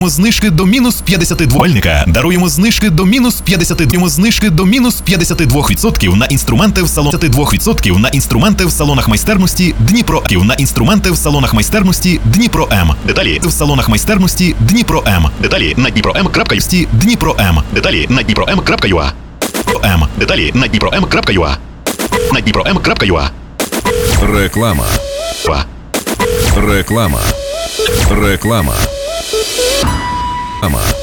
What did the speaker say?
Знижки до мінус 52%. Даруємо знижки до мінус 52%. Знижки до мінус 52% на інструменти в салонах 52% на інструменти в салонах майстерності Дніпро. На інструменти в салонах майстерності Дніпро М. Деталі в салонах майстерності Дніпро М. Деталі на dniprom.ua. Дніпро М. Деталі на dniprom.ua. М. Деталі на dniprom.ua. На dniprom.ua. Реклама. Реклама. Реклама. Реклама.